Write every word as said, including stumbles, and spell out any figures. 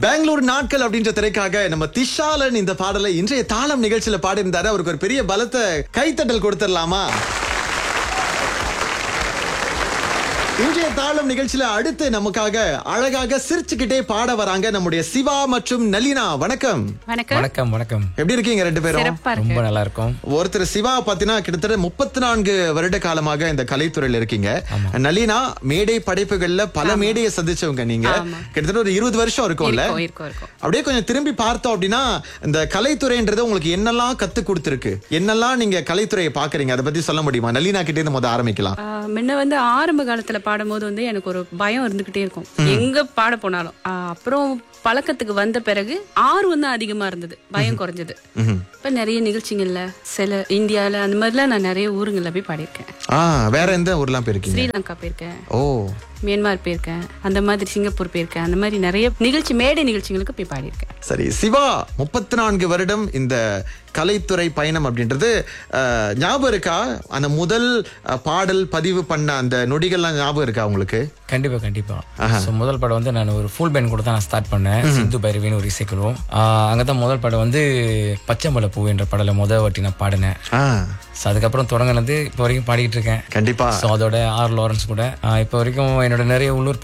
பெங்களூர் நாட்கள் அப்படின்ற திரைக்காக நம்ம திஷாலன் இந்த பாடலை இன்றைய தாளம் நிகழ்ச்சியில பாடியிருந்தாரு. அவருக்கு ஒரு பெரிய பலத்த கைத்தட்டல் கொடுத்துடலாமா? இன்றைய தாளம் நிகழ்ச்சியில அடுத்து நமக்காக அழகாக சிரிச்சுக்கிட்டே பாட வராங்க நம்முடைய சிவா மற்றும் நளினா. வணக்கம். வணக்கம் வணக்கம் வணக்கம் எப்படி இருக்கீங்க ரெண்டு பேரும்? சிறப்பா இருக்கு. ரொம்ப நல்லா இருக்கும். ஒருத்தர் சிவா பாத்தீங்கன்னா கிட்டத்தட்ட முப்பத்தி நான்கு வருட காலமாக இந்த கலைத்துறையில இருக்கீங்க. நளினா மேடை படைப்புகள்ல பல மேடையை சந்திச்சவங்க நீங்க. கிட்டத்தட்ட ஒரு இருபது வருஷம் இருக்கும்ல. இருக்கும், இருக்கும், இருக்கும். அப்படியே கொஞ்சம் திரும்பி பார்த்தோம் அப்படின்னா இந்த கலைத்துறைன்றது உங்களுக்கு என்னெல்லாம் கத்து கொடுத்திருக்கு, என்னெல்லாம் நீங்க கலைத்துறையை பாக்குறீங்க, அதை பத்தி சொல்ல முடியுமா? நளினா கிட்டே இருந்து முதல்ல ஆரம்பிக்கலாம். ஆஹ் முன்ன வந்து ஆரம்ப காலத்துல பாடும்போது வந்து எனக்கு ஒரு பயம் இருந்துகிட்டே இருக்கும், எங்க பாட போனாலும். ஆஹ் அப்புறம் பழக்கத்துக்கு வந்த பிறகு ஆர்வம் தான் அதிகமா இருந்தது, பயம் குறைஞ்சது. இப்ப நிறைய நிகழ்ச்சிகள்ல சில இந்தியால அந்த மாதிரிலாம் நான் நிறைய ஊருங்கள்ல போய் பாடியிருக்கேன். ஆஹ் வேற எந்த ஊர்லாம் போயிருக்கீங்க? ஸ்ரீலங்கா போயிருக்கேன், ஓ மியான்மர் போயிருக்கேன், அந்த மாதிரி சிங்கப்பூர் போயிருக்கேன். அந்த மாதிரி நிறைய நிகழ்ச்சி மேடை நிகழ்ச்சிகளுக்கு போய் பாடியிருக்கேன். சரி சிவா, முப்பத்தி நான்கு வருடம் இந்த கலைத்துறை பயணம் அப்படின்றது அஹ், ஞாபகம் இருக்கா? அந்த முதல் அஹ், பாடல் பதிவு பண்ண அந்த நொடிகள்லாம் ஞாபகம் இருக்கா உங்களுக்கு? கண்டிப்பா கண்டிப்பா. So, முதல் படம் வந்து நான் ஒரு ஃபுல் பேண்ட் கூட தான் நான் ஸ்டார்ட் பண்ணேன். சிந்து பைரவின்னு ஒரு இசைக்குழுவும். ஆஹ் அங்கதான் முதல் படம் வந்து பச்சைமலை பூ என்ற படல முதல் வாட்டி நான் பாடினேன். ஆஹ் So, அதுக்கப்புறம் தொடங்கினது இப்போ வரைக்கும் பாடிக்கிட்டு இருக்கேன். கண்டிப்பா. ஸோ அதோட ஆர் லாரன்ஸ் கூட ஆஹ் இப்போ வரைக்கும் என்னோட நிறைய உள்ளூர்